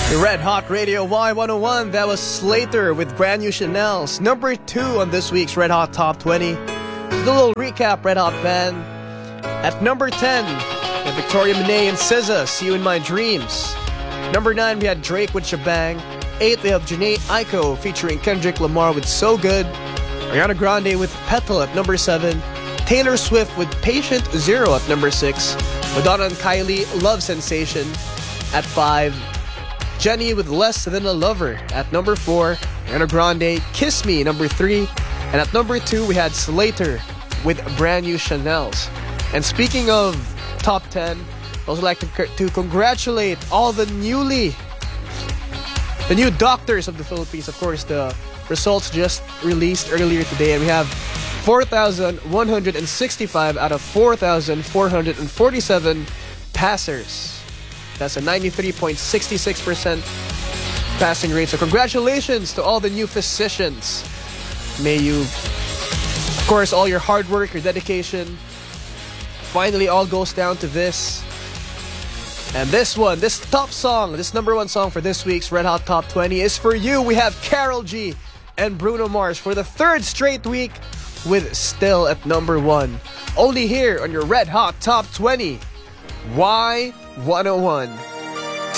Red Hot Radio Y101, that was Slater with Brand New Chanel's number 2 on this week's Red Hot Top 20. Just a little recap, Red Hot fan. At number 10, we had Victoria Monet and SZA, See You in My Dreams. Number 9, we had Drake with Shabang. 8, we have Jhené Aiko featuring Kendrick Lamar with So Good. Ariana Grande with Petal at number 7. Taylor Swift with Patient Zero at number 6. Madonna and Kylie, Love Sensation at 5. Jenny with Less Than a Lover at number 4. Ariana Grande, Kiss Me, number 3. And at number 2, we had Slater with Brand New Chanel's. And speaking of top 10, I'd also like to congratulate all the new doctors of the Philippines. Of course, the results just released earlier today, and we have 4,165 out of 4,447 passers. That's a 93.66% passing rate. So congratulations to all the new physicians. May you, of course, all your hard work, your dedication, finally all goes down to this. And this top song, this number 1 song for this week's Red Hot Top 20 is for you. We have Karol G and Bruno Mars for the 3rd straight week with Still at number 1. Only here on your Red Hot Top 20. Y101.